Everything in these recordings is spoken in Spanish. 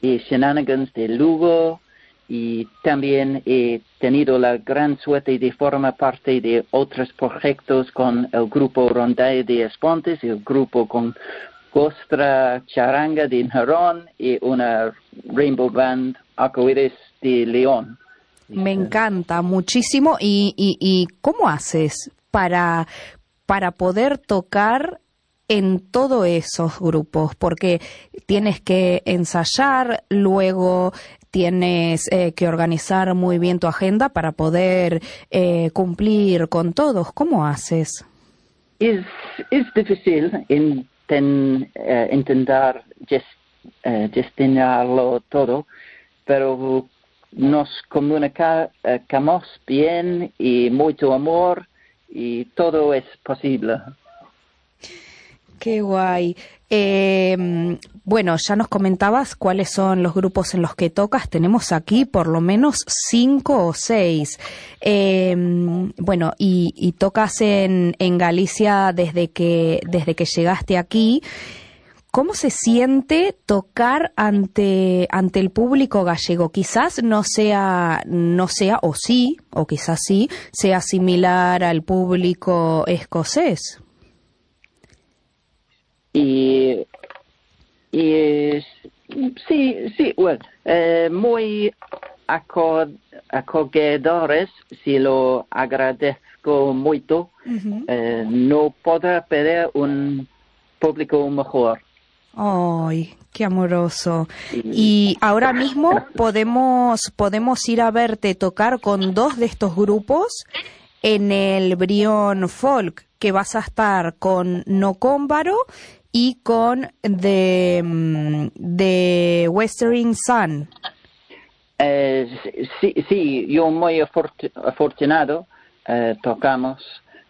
Shenanigans de Lugo, y también he tenido la gran suerte de formar parte de otros proyectos con el grupo Rondae de Espontes, el grupo con Costra Charanga de Narón y una Rainbow Band Arcoíris de León. Me encanta muchísimo. ¿Y cómo haces para poder tocar en todos esos grupos? Porque tienes que ensayar, luego tienes que organizar muy bien tu agenda para poder cumplir con todos. ¿Cómo haces? Es difícil intentar gestionarlo todo, pero nos comunicamos bien y mucho amor y todo es posible. Qué guay. Bueno, ya nos comentabas cuáles son los grupos en los que tocas. Tenemos aquí por lo menos 5 o 6. Bueno, y tocas en Galicia desde que llegaste aquí. ¿Cómo se siente tocar ante el público gallego? Quizás no sea, o sí, o quizás sí, sea similar al público escocés. Sí, bueno, muy acogedores, si lo agradezco mucho. Uh-huh. No podrá pedir un público mejor. ¡Ay, qué amoroso! Y ahora mismo podemos ir a verte tocar con 2 de estos grupos en el Brión Folk, que vas a estar con Nocómbaro y con The Westering Sun. Sí, yo muy afortunado. Tocamos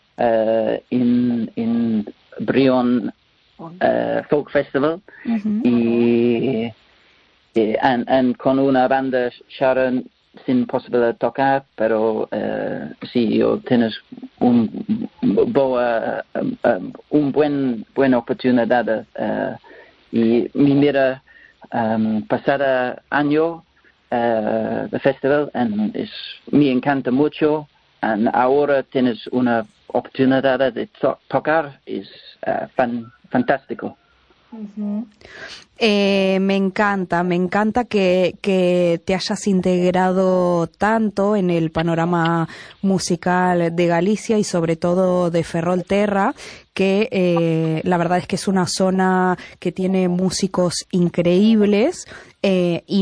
en Brión Folk Festival. Uh-huh. y con una banda Sharon sin posibilidad de tocar, pero sí, yo tienes buena oportunidad y me mira pasado año el festival me encanta mucho, y ahora tienes una oportunidad de tocar, es fantástico. Uh-huh. Me encanta que te hayas integrado tanto en el panorama musical de Galicia y sobre todo de Ferrolterra, que la verdad es que es una zona que tiene músicos increíbles y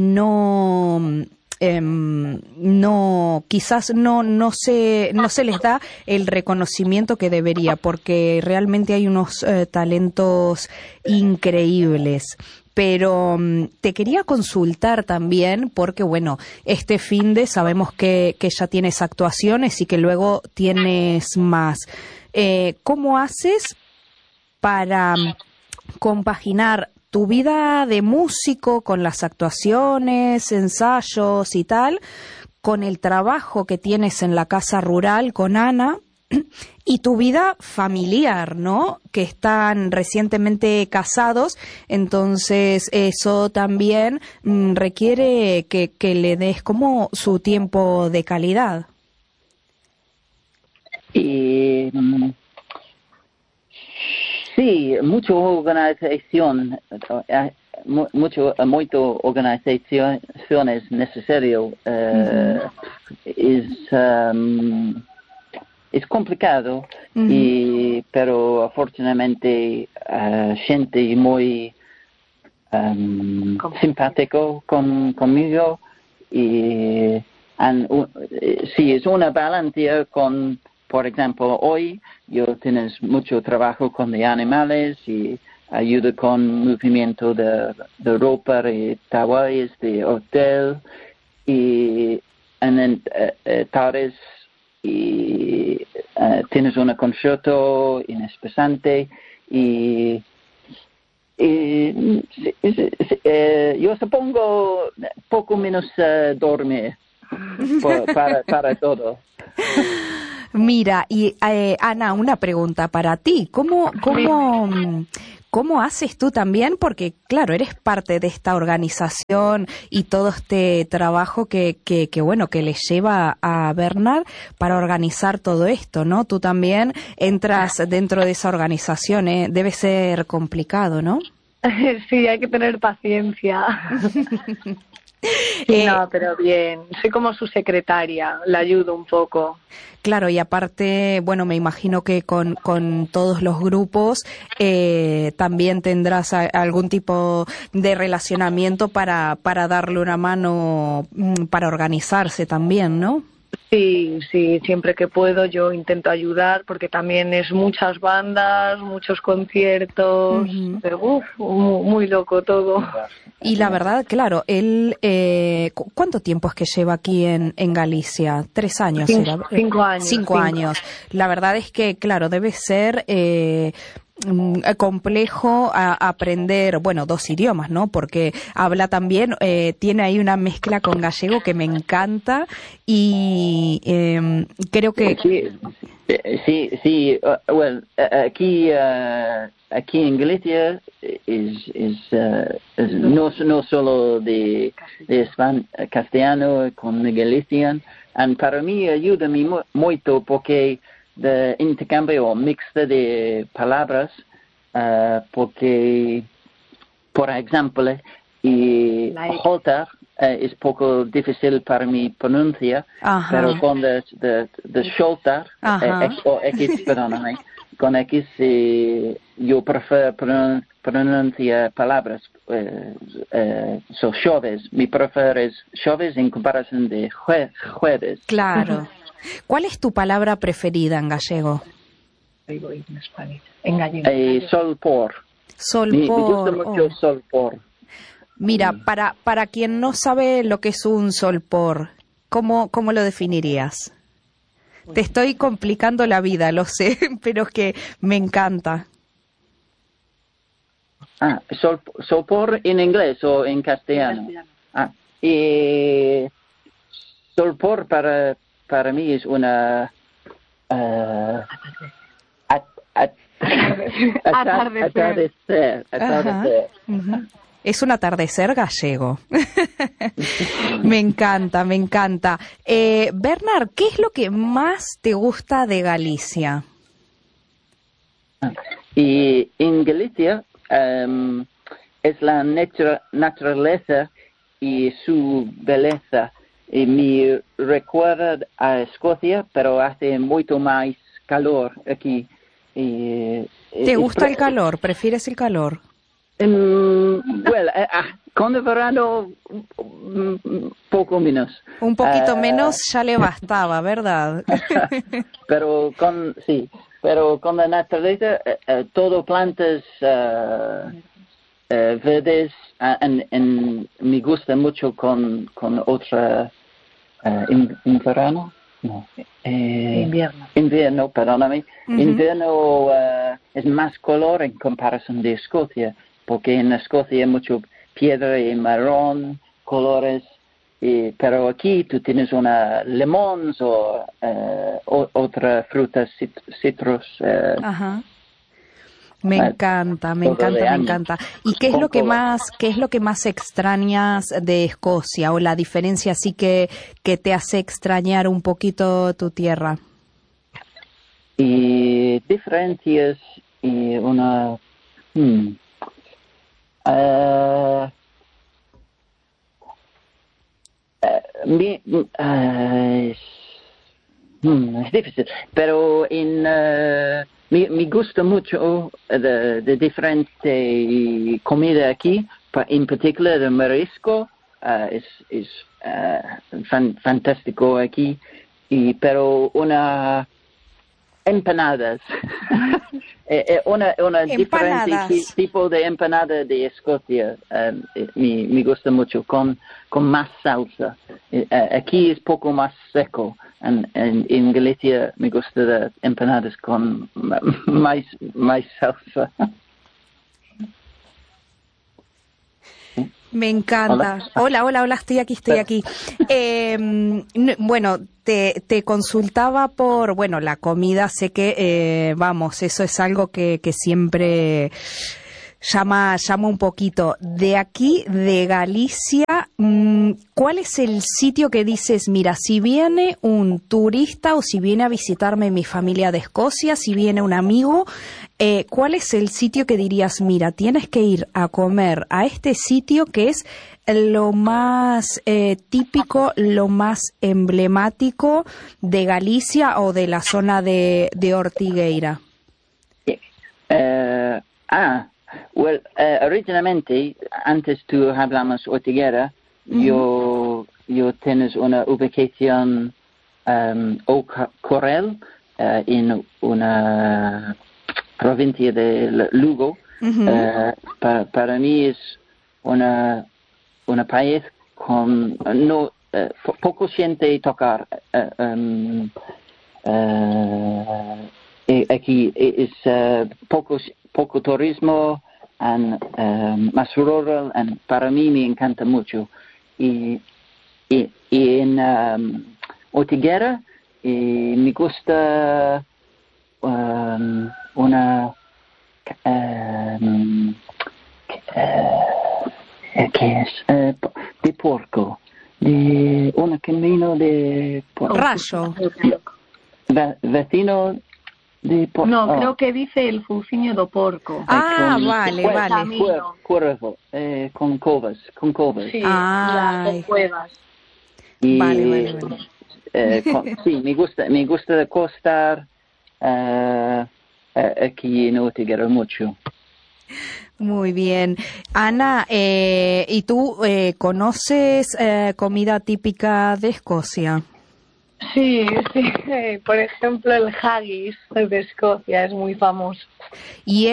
quizás no se les da el reconocimiento que debería, porque realmente hay unos talentos increíbles. Pero te quería consultar también, porque bueno, este finde sabemos que ya tienes actuaciones y que luego tienes más. ¿Cómo haces para compaginar tu vida de músico con las actuaciones, ensayos y tal, con el trabajo que tienes en la casa rural con Ana y tu vida familiar, ¿no? Que están recientemente casados, entonces eso también requiere que le des como su tiempo de calidad. Sí, mucha organización, mucho organización es necesario. Es complicado, pero afortunadamente gente muy simpático conmigo y sí, es una balanza con. Por ejemplo, hoy yo tengo mucho trabajo con los animales y ayudo con movimiento de ropa y toallas de hotel y en tardes y tienes un concierto inespesante y yo supongo poco menos dormir para todo. Mira, y Ana, una pregunta para ti. ¿Cómo haces tú también? Porque, claro, eres parte de esta organización y todo este trabajo que bueno, que le lleva a Bernard para organizar todo esto, ¿no? Tú también entras dentro de esa organización, ¿eh? Debe ser complicado, ¿no? Sí, hay que tener paciencia. Sí, no, pero bien. Soy como su secretaria, la ayudo un poco. Claro, y aparte, bueno, me imagino que con todos los grupos también tendrás algún tipo de relacionamiento para darle una mano, para organizarse también, ¿no? Sí, sí, siempre que puedo yo intento ayudar porque también es muchas bandas, muchos conciertos, pero muy loco todo. Y la verdad, claro, él, ¿cuánto tiempo es que lleva aquí en Galicia? 3 años, ¿era? 5 años. 5 años. La verdad es que, claro, debe ser complejo aprender, bueno, 2 idiomas, ¿no? Porque habla también, tiene ahí una mezcla con gallego que me encanta y creo que... Sí, well, aquí en Galicia no solo de castellano con Galician, y para mí ayuda mucho porque de intercambio o mixta de palabras, porque, por ejemplo, y Holter es poco difícil para mí pronunciar, pero con de Scholter, o X, perdóname, con X yo prefiero pronunciar palabras, so choves, mi prefiero es choves en comparación de jueves. Claro. ¿Cuál es tu palabra preferida en gallego? En gallego. Solpor. Solpor. Me gusta mucho solpor. Mira, para quien no sabe lo que es un solpor, ¿cómo lo definirías? Te estoy complicando la vida, lo sé, pero es que me encanta. Solpor en inglés o en castellano. Y solpor para mí es una atardecer. Es un atardecer gallego. Me encanta. Bernard, ¿qué es lo que más te gusta de Galicia? Y en Galicia es la naturaleza y su belleza. Y me recuerda a Escocia, pero hace mucho más calor aquí. ¿Te gusta el calor? ¿Prefieres el calor? Con el verano poco menos. Un poquito menos ya le bastaba, ¿verdad? pero con la naturaleza, todo plantas verdes, me gusta mucho con otra en verano. No. Invierno, perdóname. Invierno es más color en comparación de Escocia, porque en Escocia hay mucho piedra y marrón, colores, pero aquí tú tienes una limón o otra fruta, citrus. Ajá. Me encanta. ¿Y qué es lo que más extrañas de Escocia o la diferencia así que te hace extrañar un poquito tu tierra? Y diferencias y una es difícil, pero me gusta mucho de diferente comida aquí, en particular el marisco, es fantástico aquí, pero una empanadas, una diferente tipo de empanada de Escocia, me gusta mucho con más salsa. Aquí es poco más seco. En Galicia me gusta de empanadas con más salsa. Me encanta. Hola, estoy aquí. Bueno, te consultaba por, bueno, la comida, sé que, eso es algo que siempre llama un poquito. De aquí, de Galicia, ¿cuál es el sitio que dices, mira, si viene un turista o si viene a visitarme mi familia de Escocia, si viene un amigo, ¿cuál es el sitio que dirías, mira, tienes que ir a comer a este sitio que es lo más típico, lo más emblemático de Galicia o de la zona de Ortigueira? Well, originalmente, antes tú hablamos Ortigueira, yo tienes una ubicación Corel en una provincia de Lugo. Para mí es una país con poco gente tocar. Aquí es poco turismo, más rural, para mí me encanta mucho. Y en Ortigueira me gusta ¿qué es? De porco, de un camino de porco. Rayo. Vecino de porco. No, creo que dice el Fuciño do Porco. Vale. Cuervo, con covas. Sí, con cuevas. Y, vale. sí, me gusta de costar aquí en Ortigueira mucho. Muy bien. Ana, ¿y tú conoces comida típica de Escocia? Sí. Por ejemplo, el haggis de Escocia es muy famoso. Y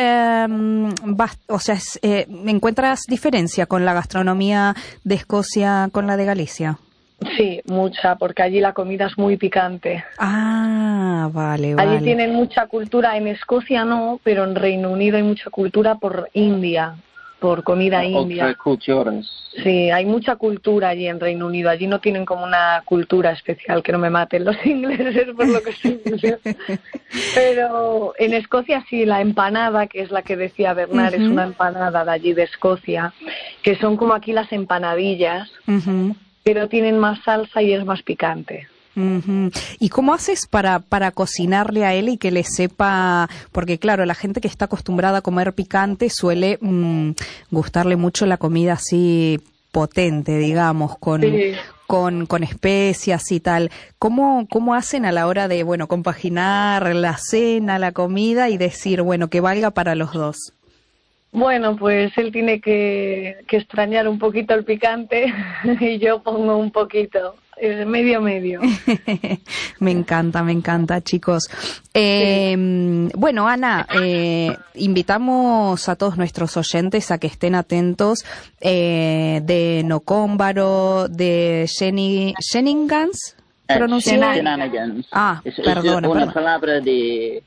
¿encuentras diferencia con la gastronomía de Escocia con la de Galicia? Sí, mucha, porque allí la comida es muy picante. Ah, vale. Allí tienen mucha cultura, en Escocia no, pero en Reino Unido hay mucha cultura por India, por comida india. Otras culturas. Sí, hay mucha cultura allí en Reino Unido. Allí no tienen como una cultura especial, que no me maten los ingleses por lo que estoy diciendo. Pero en Escocia sí, la empanada, que es la que decía Bernard, es una empanada de allí de Escocia, que son como aquí las empanadillas, pero tienen más salsa y es más picante. ¿Y cómo haces para cocinarle a él y que le sepa? Porque claro, la gente que está acostumbrada a comer picante suele gustarle mucho la comida así potente, digamos, con especias y tal. ¿Cómo hacen a la hora de, compaginar la cena, la comida y decir, que valga para los dos? Bueno, pues él tiene que extrañar un poquito el picante y yo pongo un poquito, medio. Me encanta, chicos. Bueno, Ana, invitamos a todos nuestros oyentes a que estén atentos de Nocómbaro, de Shenanigans, Shenanigans. Perdona. Una palabra de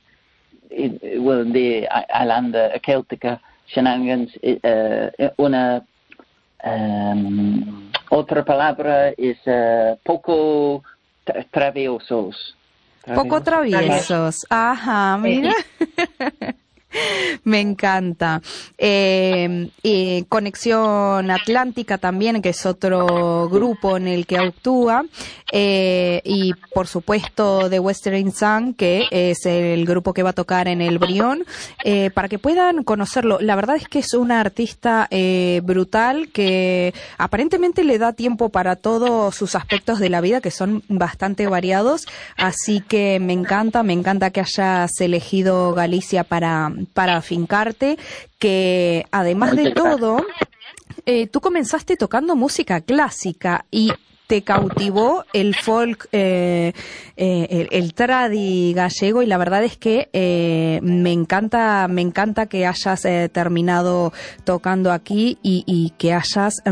Irlanda céltica. Shenanigans, otra palabra es poco traviesos. Poco traviesos. Ajá, mira. Me encanta. Conexión Atlántica también, que es otro grupo en el que actúa, y por supuesto The Western Sun, que es el grupo que va a tocar en el Brión, para que puedan conocerlo. La verdad es que es una artista brutal, que aparentemente le da tiempo para todos sus aspectos de la vida, que son bastante variados, así que me encanta que hayas elegido Galicia para afincarte, que además de todo, tú comenzaste tocando música clásica y te cautivó el folk, el tradi gallego, y la verdad es que me encanta que hayas terminado tocando aquí y que hayas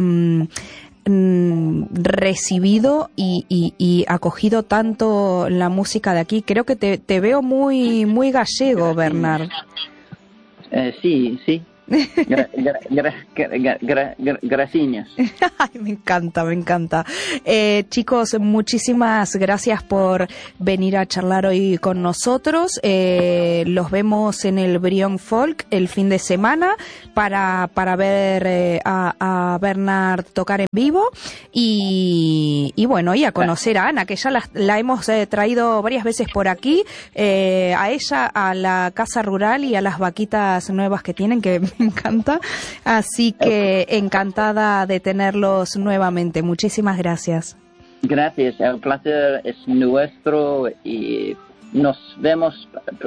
recibido y acogido tanto la música de aquí. Creo que te veo muy gallego, Bernard. Sí. Gracias. Ay, me encanta, me encanta. Chicos, muchísimas gracias por venir a charlar hoy con nosotros. Los vemos en el Brión Folk el fin de semana para ver a Bernard tocar en vivo y bueno, y a conocer a Ana, que ya la hemos traído varias veces por aquí, a ella, a la casa rural y a las vaquitas nuevas que tienen, que me encanta. Así que encantada de tenerlos nuevamente. Muchísimas gracias. Gracias, el placer es nuestro y nos vemos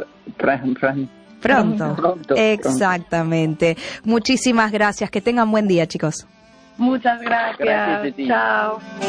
pronto. Exactamente. Muchísimas gracias. Que tengan buen día, chicos. Muchas gracias. Gracias a ti. Chao.